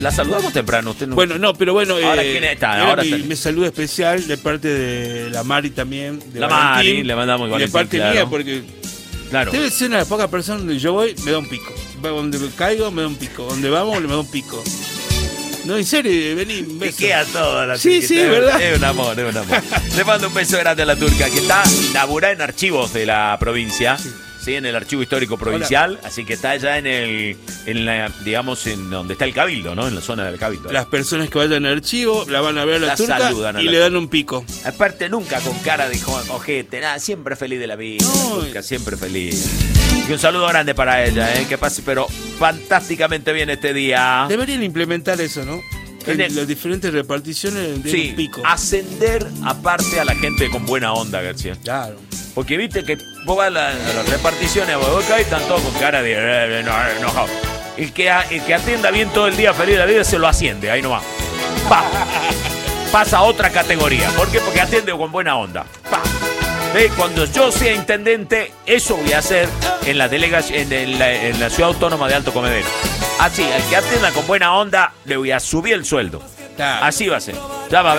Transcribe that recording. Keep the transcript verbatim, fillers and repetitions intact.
La saludamos temprano, usted no. Bueno, no, pero bueno. Ahora, eh, ¿quién está? era Ahora mi, está. mi saludo especial de parte de la Mari también. De La Valentín, Mari, le mandamos y Valentín, de parte claro. mía, porque Claro. debe ser una de las pocas personas donde yo voy, me da un pico. Donde caigo, me da un pico. Donde vamos, me da un pico. No, en serio, vení, un Te beso. queda toda la Sí, turquita, sí, es ¿verdad? Es un amor, es un amor. Le mando un beso grande a la turca, que está inaugurada en archivos de la provincia. Sí. Sí, en el archivo histórico provincial, Hola. Así que está allá en el, en la, digamos, en donde está el cabildo, ¿no? En la zona del cabildo. Las personas que vayan al archivo la van a ver a la, La turca saludan a y la le turca. dan un pico. Aparte nunca con cara de jo- ojete, nada, siempre feliz de la vida, No. la turca, siempre feliz. Y un saludo grande para ella, ¿eh? Que pase, pero fantásticamente bien este día. Deberían implementar eso, ¿no? En En el- las diferentes reparticiones de Sí, un pico. ascender aparte a la gente con buena onda, García. Claro. Porque viste que vos vas a, la- a las reparticiones, vos acá y están todos con cara de eh, no, enojado. El que, a- el que atienda bien todo el día feliz de la vida se lo asciende, ahí nomás. Pa. Pasa a otra categoría. ¿Por qué? Porque atiende con buena onda. Pa. Ve, cuando yo sea intendente, eso voy a hacer en la delegación, en, el- en la ciudad autónoma de Alto Comedero. Así, al que atienda con buena onda, le voy a subir el sueldo. Claro. Así va a ser. Ya va a ver.